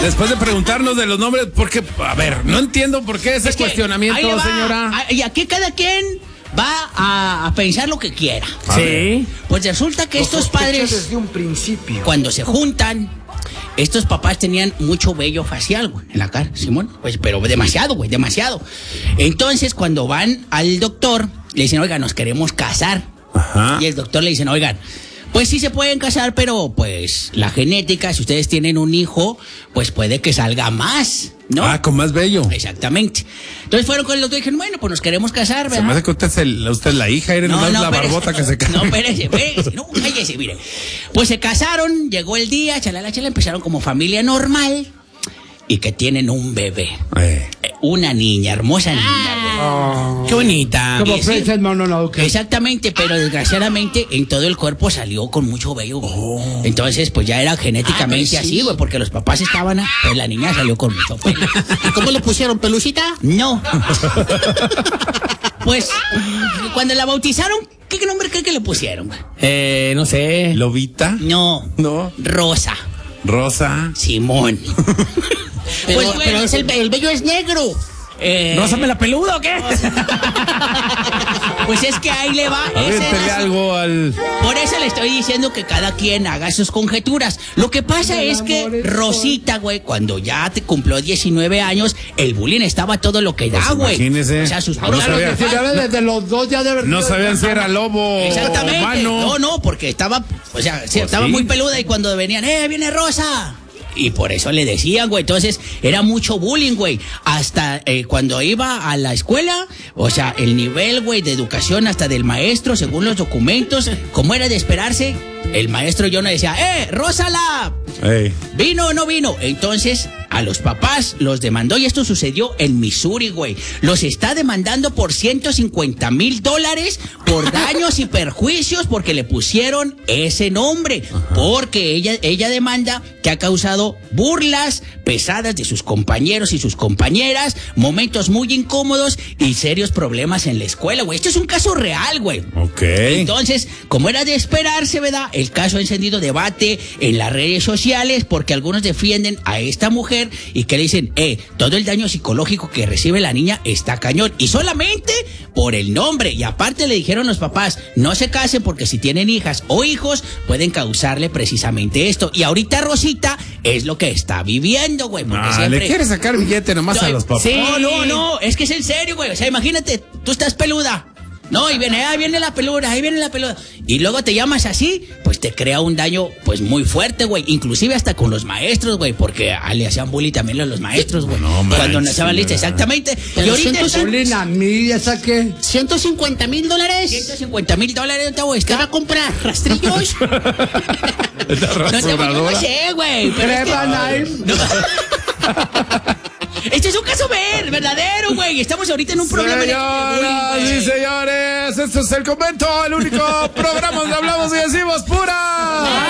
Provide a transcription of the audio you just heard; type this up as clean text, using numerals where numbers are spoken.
Después de preguntarnos de los nombres, porque, a ver, no entiendo por qué ese cuestionamiento, señora. Y aquí cada quien va a pensar lo que quiera. Sí. Pues resulta que estos padres, desde un principio, cuando se juntan, estos papás tenían mucho vello facial, güey, en la cara, Simón. Pues, pero demasiado, güey, demasiado. Entonces, cuando van al doctor, le dicen, oiga, nos queremos casar. Ajá. Y el doctor le dicen, oigan, pues sí se pueden casar, pero pues la genética, si ustedes tienen un hijo, pues puede que salga más, ¿no? Ah, con más vello. Exactamente. Entonces fueron con el doctor y dijeron, bueno, pues nos queremos casar, ¿verdad? Se me hace que usted es la hija, era nomás la barbota que se casó. No, espérese, no, cállese, mire. Pues se casaron, llegó el día, chalala, empezaron como familia normal y que tienen un bebé. Una niña, hermosa niña, Qué bonita. como Princess Mononoke. Exactamente, pero desgraciadamente en todo el cuerpo salió con mucho vello. Entonces, pues ya era genéticamente así, güey, porque los papás estaban, pues la niña salió con mucho pelo. ¿Y cómo le pusieron, pelucita? No. Pues, cuando la bautizaron, ¿qué nombre cree que le pusieron? No sé. ¿Lobita? No. No. Rosa. Rosa. Simón. Pero es el vello es negro. ¿Rózame la peluda o qué? Pues es que ahí le va. Aviéntele algo al... Por eso le estoy diciendo que cada quien haga sus conjeturas. Lo que pasa es que Rosita, güey, cuando ya te cumplió 19 años, el bullying estaba todo lo que da, güey. Imagínese. O sea, sus No sabía. Desde los dos ya debe. No sabían si era lobo Exactamente. o humano. No, porque estaba, o sea, sí, estaba muy peluda y cuando venían, viene Rosa. Y por eso le decían, güey. Entonces, era mucho bullying, güey. Hasta cuando iba a la escuela, o sea, el nivel, güey, de educación hasta del maestro, según los documentos, como era de esperarse, el maestro yo no decía, Rósala, ¿vino o no vino? Entonces, a los papás los demandó y esto sucedió en Missouri, güey. Los está demandando por $150,000 por daños y perjuicios porque le pusieron ese nombre. Ajá. Porque ella demanda que ha causado burlas pesadas de sus compañeros y sus compañeras, momentos muy incómodos y serios problemas en la escuela, güey. Esto es un caso real, güey. Ok. Entonces, como era de esperarse, ¿verdad? El caso ha encendido debate en las redes sociales porque algunos defienden a esta mujer y que le dicen, todo el daño psicológico que recibe la niña está cañón. Y solamente por el nombre. Y aparte le dijeron los papás, no se casen porque si tienen hijas o hijos pueden causarle precisamente esto. Y ahorita Rosita es lo que está viviendo, güey. Porque siempre... le quiere sacar billete nomás a los papás. Sí. No, es que es en serio, güey. O sea, imagínate, tú estás peluda. No, y viene, ahí viene la peluda. Y luego te llamas así, pues te crea un daño, pues muy fuerte, güey. Inclusive hasta con los maestros, güey, porque le hacían bullying también a los maestros, güey. No, cuando no estaban listos, exactamente. Pero y ahorita bullying a mí, ¿ya saqué? $150,000. $150,000, güey. ¿Qué va a comprar? ¿Rastrillos? No sé, güey. Este es un caso verdadero, güey. Estamos ahorita en un programa Señoras y señores, este es El Convento, el único programa donde hablamos y decimos pura